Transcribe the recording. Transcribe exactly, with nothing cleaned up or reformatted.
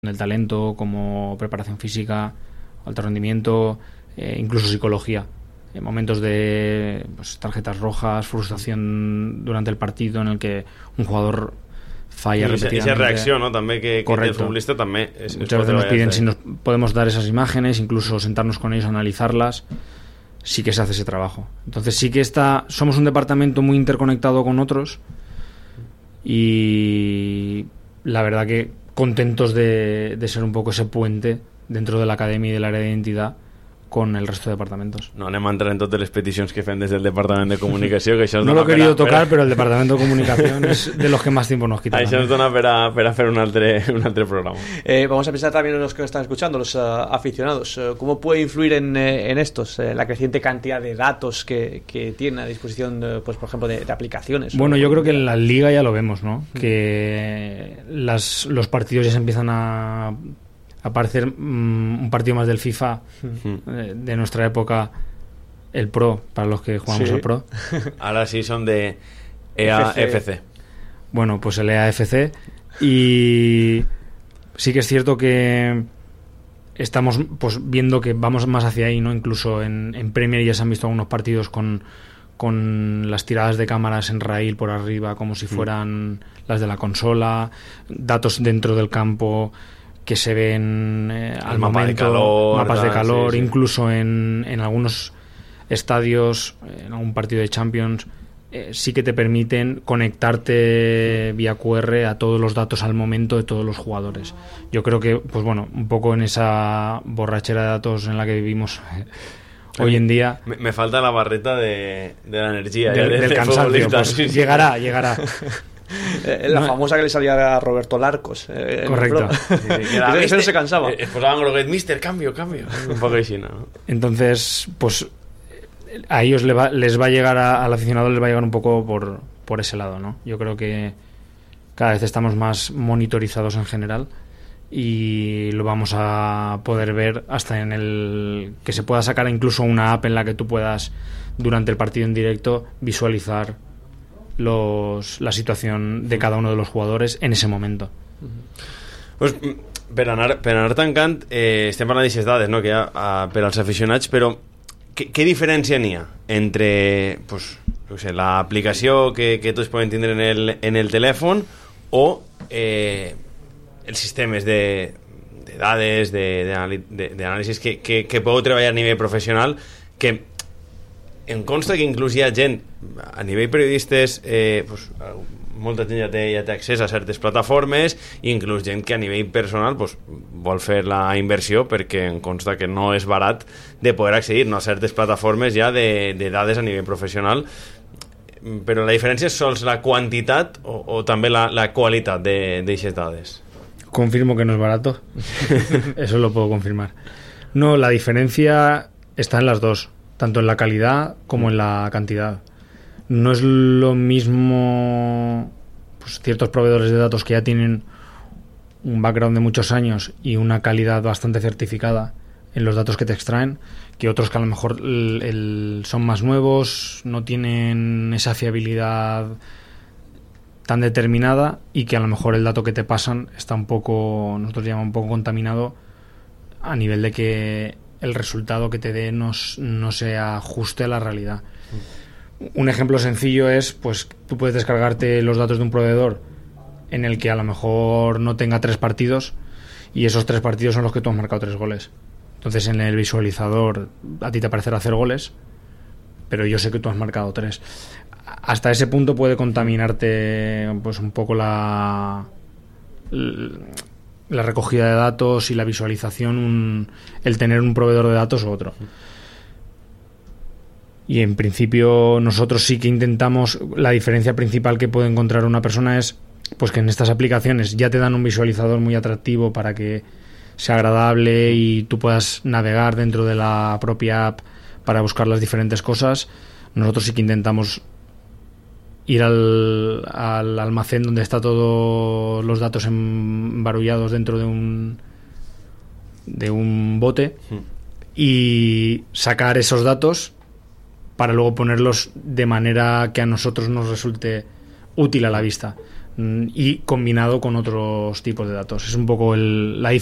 en el talento, como preparación física, alto rendimiento, eh, incluso psicología. En momentos de pues, tarjetas rojas, frustración durante el partido en el que un jugador falla sí, repetidamente. Esa reacción, no? També que, que el futbolista també és, muchas veces nos piden si nos podemos dar esas imágenes, incluso sentarnos con ellos, analizarlas. Sí que se hace ese trabajo. Entonces sí que está, somos un departamento muy interconectado con otros y la verdad que contentos de, de ser un poco ese puente dentro de la academia y del área de identidad con el resto de departamentos. No anem a entrar en totes les peticions que fem des del Departament de Comunicació, que això no lo he querido per a, tocar, per a... pero el Departamento de Comunicación es de los que más tiempo nos quita. Això nos dona per a, per a fer un altre, un altre programa. Eh, vamos a pensar también en los que nos están escuchando, los uh, aficionados. Uh, ¿Cómo puede influir en, eh, en estos eh, la creciente cantidad de datos que, que tienen a disposición, de, pues por ejemplo, de, de aplicaciones? Bueno, yo creo que en la Liga ya lo vemos, ¿no? Mm. Que las, los partidos ya se empiezan a... aparecer um, un partido más del FIFA eh, de nuestra época, el Pro, para los que jugamos sí. al Pro. Ahora sí son de E A F C. Bueno, pues el E A F C. Y sí que es cierto que estamos pues viendo que vamos más hacia ahí, ¿no? Incluso en, en Premier ya se han visto algunos partidos con, con las tiradas de cámaras en raíl por arriba, como si fueran mm. las de la consola, datos dentro del campo que se ven eh, al mapa momento, de calor, mapas da, de calor, sí, sí. incluso en, en algunos estadios, en algún partido de Champions, eh, sí que te permiten conectarte vía Q R a todos los datos al momento de todos los jugadores. Yo creo que, pues bueno, un poco en esa borrachera de datos en la que vivimos hoy en día. Me, me falta la barreta de, de la energía, de, de, del de cansancio. Pues, sí, sí. Llegará, llegará. Eh, la no, famosa que le salía a Roberto Larcos eh, correcto sí, sí, era, eso no se cansaba eh, posaban Groguet, mister, cambio, cambio un poco así, ¿no? Entonces pues a ellos les va, les va a llegar a, al aficionado les va a llegar un poco por, por ese lado, ¿no? Yo creo que cada vez estamos más monitorizados en general y lo vamos a poder ver hasta en el que se pueda sacar incluso una app en la que tú puedas durante el partido en directo visualizar Los, la situació de cada uno de los jugadores en ese moment. Pues, per, anar, per anar tancant, eh, estem parlant d'aixes dades, no? Que hi ha uh, per als aficionats, però què, què diferència n'hi ha entre pues, no sé, l'aplicació que, que tots poden tindre en el, en el telèfon o eh, els sistemes de, de dades, d'anàlisis que, que, que podeu treballar a nivell professional, que em consta que inclús hi ha gent a nivell periodistes, eh, pues, molta gent ja té, ja té accés a certes plataformes, i inclús gent que a nivell personal pues, vol fer la inversió, perquè em consta que no és barat de poder accedir, no, a certes plataformes ja de, de dades a nivell professional. Però la diferència és sols la quantitat o, o també la, la qualitat d'aixes dades? Confirmo que no es barato. Eso lo puedo confirmar. No, la diferencia está en las dos, tanto en la calidad como en la cantidad. No es lo mismo pues, ciertos proveedores de datos que ya tienen un background de muchos años y una calidad bastante certificada en los datos que te extraen, que otros que a lo mejor el, el, son más nuevos, no tienen esa fiabilidad tan determinada y que a lo mejor el dato que te pasan está un poco, nosotros llamamos un poco contaminado a nivel de que el resultado que te dé no, no se ajuste a la realidad. Un ejemplo sencillo es, pues tú puedes descargarte los datos de un proveedor en el que a lo mejor no tenga tres partidos y esos tres partidos son los que tú has marcado tres goles. Entonces en el visualizador a ti te aparecerá cero goles, pero yo sé que tú has marcado tres. Hasta ese punto puede contaminarte pues un poco la... la recogida de datos y la visualización, un, el tener un proveedor de datos u otro. Y en principio nosotros sí que intentamos, la diferencia principal que puede encontrar una persona es pues que en estas aplicaciones ya te dan un visualizador muy atractivo para que sea agradable y tú puedas navegar dentro de la propia app para buscar las diferentes cosas. Nosotros sí que intentamos ir al, al almacén donde está todos los datos embarullados dentro de un de un bote y sacar esos datos para luego ponerlos de manera que a nosotros nos resulte útil a la vista. y combinado con otros tipos de datos. Es un poco el, la